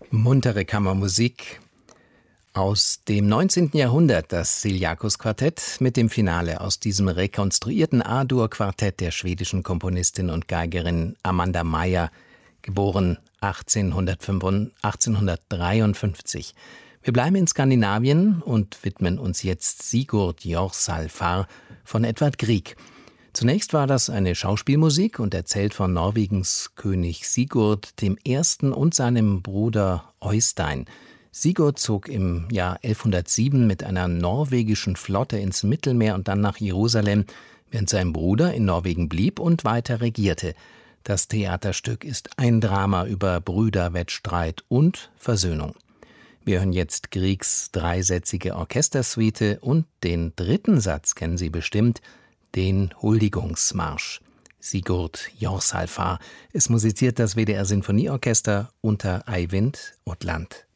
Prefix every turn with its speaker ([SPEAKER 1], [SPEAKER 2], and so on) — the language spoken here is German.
[SPEAKER 1] Muntere Kammermusik aus dem 19. Jahrhundert, das Ciliacus-Quartett mit dem Finale aus diesem rekonstruierten A-Dur-Quartett der schwedischen Komponistin und Geigerin Amanda Meyer, geboren 1853. Wir bleiben in Skandinavien und widmen uns jetzt Sigurd Jorsalfar von Edvard Grieg. Zunächst war das eine Schauspielmusik und erzählt von Norwegens König Sigurd I. und seinem Bruder Oystein. Sigurd zog im Jahr 1107 mit einer norwegischen Flotte ins Mittelmeer und dann nach Jerusalem, während sein Bruder in Norwegen blieb und weiter regierte. Das Theaterstück ist ein Drama über Brüderwettstreit und Versöhnung. Wir hören jetzt Griegs dreisätzige Orchestersuite und den dritten Satz kennen Sie bestimmt, den Huldigungsmarsch. Sigurd Jorsalfar. Es musiziert das WDR Sinfonieorchester unter Eivind Odland.